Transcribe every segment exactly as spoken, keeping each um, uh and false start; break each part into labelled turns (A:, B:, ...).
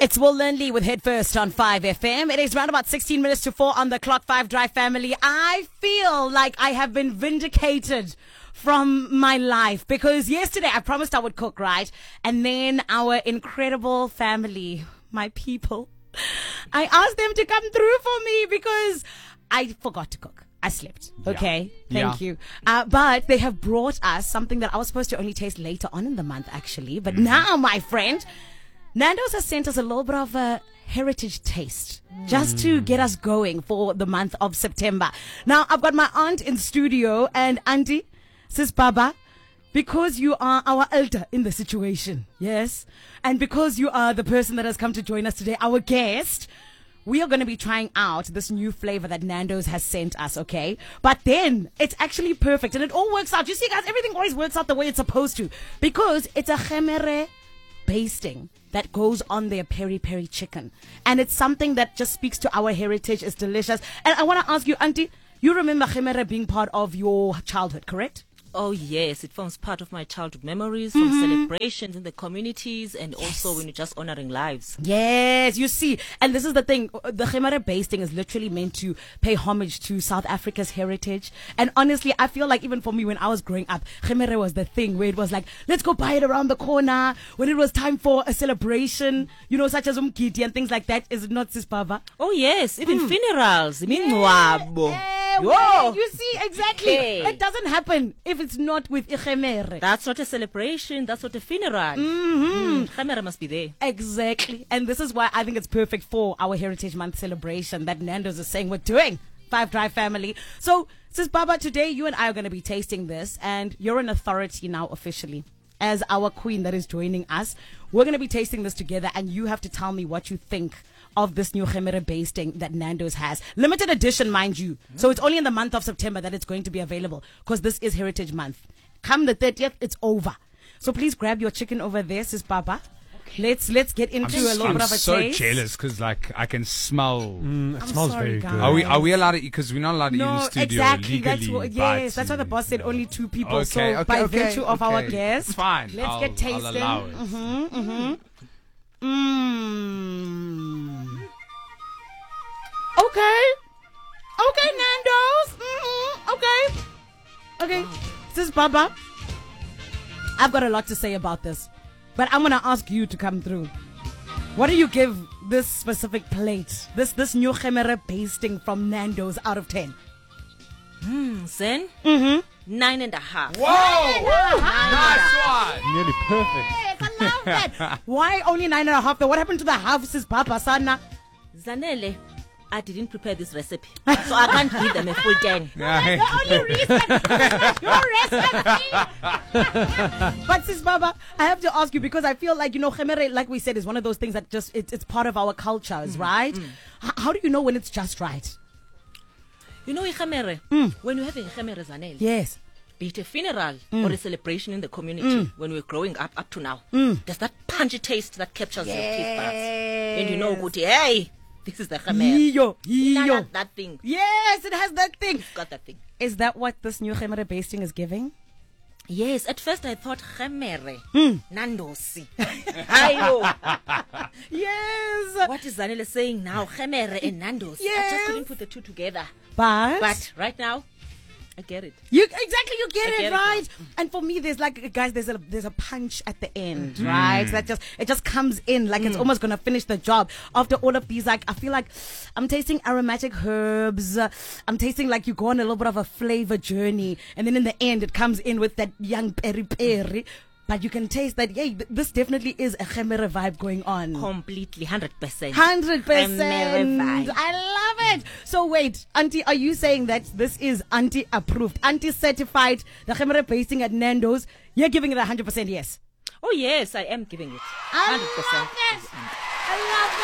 A: It's Will Lindley with Head First on five F M. It is round about sixteen minutes to four on the clock. five Drive family. I feel like I have been vindicated from my life because yesterday I promised I would cook, right? And then our incredible family, my people, I asked them to come through for me because I forgot to cook. I slept. Okay.
B: Yeah.
A: Thank
B: Yeah.
A: you. Uh, but they have brought us something that I was supposed to only taste later on in the month, actually. But
B: Mm-hmm.
A: now, my friend, Nando's has sent us a little bit of a heritage taste just to get us going for the month of September. Now, I've got my aunt in studio and Auntie, Sis Baba, because you are our elder in the situation, yes? And because you are the person that has come to join us today, our guest, we are going to be trying out this new flavor that Nando's has sent us, okay? But then it's actually perfect and it all works out. You see, guys, everything always works out the way it's supposed to because it's a gemere basting that goes on their peri peri chicken. And it's something that just speaks to our heritage. It's delicious. And I want to ask you, Auntie, you remember gemere being part of your childhood, correct?
C: Oh, yes. It forms part of my childhood memories from celebrations in the communities and also when you're just honoring lives.
A: Yes, you see. And this is the thing. The gemere basting is literally meant to pay homage to South Africa's heritage. And honestly, I feel like even for me when I was growing up, gemere was the thing where it was like, let's go buy it around the corner. When it was time for a celebration, you know, such as umgidi and things like that. Is it not, Sis Baba?
C: Oh, yes. Even funerals. Minwabo.
A: Yeah,
C: Yo.
A: well, you see, exactly.
C: Okay.
A: It doesn't happen if it's not with gemere.
C: That's not a celebration. That's not a funeral. Mm-hmm. Mm, must be there.
A: Exactly. And this is why I think it's perfect for our Heritage Month celebration that Nando's is saying we're doing. Five Drive family. So, Sis Baba, today you and I are going to be tasting this, and you're an authority now officially. As our queen that is joining us, we're going to be tasting this together, and you have to tell me what you think of this new gemere basting that Nando's has. Limited edition, mind you. So it's only in the month of September that it's going to be available because this is Heritage Month. Come the thirtieth, it's over. So please grab your chicken over there, Sis Baba. Let's let's get into
B: I'm,
A: a little
B: I'm
A: bit of a
B: so
A: taste.
B: jealous because like I can smell.
D: Mm, it
A: I'm
D: smells
A: sorry,
D: very
A: guys.
D: good.
B: Are we are we allowed to eat? Because we're not allowed to eat in
A: No,
B: the studio
A: exactly.
B: legally.
A: That's what,
B: but,
A: yes, that's why the boss said
B: you know.
A: only two people.
B: Okay,
A: so
B: okay,
A: by
B: okay,
A: virtue of our
B: okay.
A: guests,
B: Fine.
A: let's
B: I'll-
A: get
B: I'll
A: tasting.
B: allow it.
A: Mm-hmm, mm-hmm. Mmm. Okay. Okay, Nando's. Mm-hmm. Okay. Okay. Sis Baba, I've got a lot to say about this, but I'm gonna ask you to come through. What do you give this specific plate, this this new gemere basting from Nando's out of ten?
C: Mm, Zen?
A: Mm-hmm.
C: Nine and a half.
B: Whoa! Nice one.
D: Nearly perfect.
A: Yes, I love that. Why only nine and a half? Though? What happened to the half, Sis Papa Sana?
C: Zanele, I didn't prepare this recipe, so I can't give them a full ten.
B: Yeah.
A: The only reason is not your recipe. But Sis Baba, I have to ask you because I feel like, you know, gemere, like we said, is one of those things that just, it, it's part of our cultures, right? H- how do you know when it's just right?
C: You know, gemere,
A: Mm.
C: when you're having gemere, Zanele,
A: Yes.
C: be it a funeral or a celebration in the community, when we're growing up up to now, there's that punchy taste that captures your taste buds. And you know, good, hey, this is the gemere.
A: Iyo,
C: None
A: iyo.
C: of that thing.
A: Yes, it has that thing.
C: It's got that thing.
A: Is that what this new gemere basting is giving?
C: Yes, at first I thought gemere,
A: Hmm.
C: Nandosi. Ayo.
A: Yes.
C: What is Zanele saying now? Gemere and Nando's. I
A: Yes.
C: just couldn't put the two together.
A: But,
C: But right now, I get it.
A: you exactly you get
C: I
A: it
C: get it
A: right. And for me, there's like guys, there's a there's a punch at the end, right? That just it just comes in like it's almost gonna finish the job. After all of these, like I feel like I'm tasting aromatic herbs. uh, I'm tasting like you go on a little bit of a flavor journey, and then in the end, it comes in with that young peri peri. But you can taste that. Yeah, th- this definitely is a gemere vibe going on.
C: Completely, one hundred percent.
A: Hundred
C: Gemere
A: percent.
C: vibe.
A: I love it. So wait, Auntie, are you saying that this is Auntie approved, Auntie certified? The gemere basting at Nando's, you're giving it a hundred percent yes.
C: Oh, yes, I am giving it.
A: I
C: one hundred percent.
A: love it. I love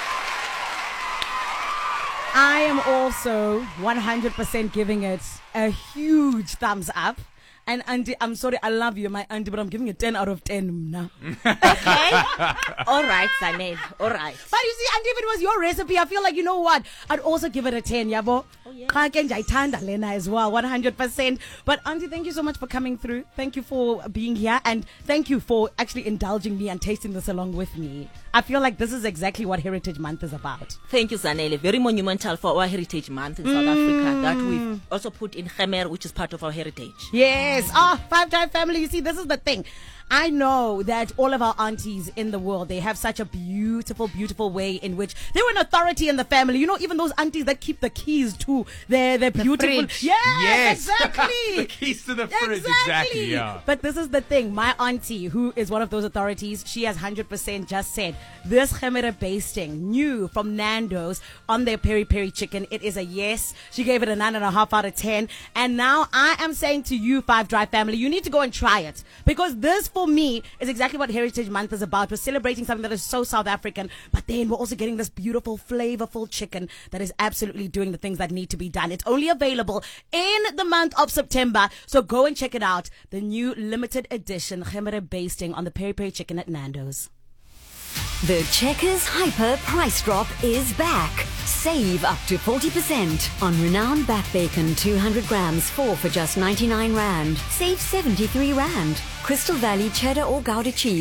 A: that. I am also one hundred percent giving it a huge thumbs up. And Auntie, I'm sorry, I love you, my Auntie, but I'm giving it ten out of ten now.
C: Okay. All right, Zanele. All right.
A: But you see, Auntie, if it was your recipe, I feel like, you know what? I'd also give it a ten, yabo.
C: Oh, yeah.
A: Khakenjaithanda lena as well, one hundred percent. But Auntie, thank you so much for coming through. Thank you for being here. And thank you for actually indulging me and tasting this along with me. I feel like this is exactly what Heritage Month is about.
C: Thank you, Zanele. Very monumental for our Heritage Month in South Africa that we've also put in Khemer, which is part of our heritage.
A: Yes. Oh, Five Drive family. You see, this is the thing. I know that all of our aunties in the world, they have such a beautiful, beautiful way in which they were an authority in the family. You know, even those aunties that keep the keys to their, their beautiful.
C: fridge.
A: Yes,
B: Yes.
A: exactly.
B: The keys to the fridge. Exactly. Yeah.
A: But this is the thing. My auntie, who is one of those authorities, she has one hundred percent just said, this Khamera basting, new from Nando's on their peri peri chicken, it is a yes. She gave it a nine and a half out of ten. And now I am saying to you, Five Drive family, you need to go and try it. Because this, for me, is exactly what Heritage Month is about. We're celebrating something that is so South African, but then we're also getting this beautiful, flavorful chicken that is absolutely doing the things that need to be done. It's only available in the month of September, so go and check it out. The new limited edition Khamera basting on the peri peri chicken at Nando's.
D: The Checkers Hyper Price Drop is back. Save up to forty percent on renowned back bacon two hundred grams, four for just ninety-nine rand. Save seventy-three rand. Crystal Valley cheddar or Gouda cheese.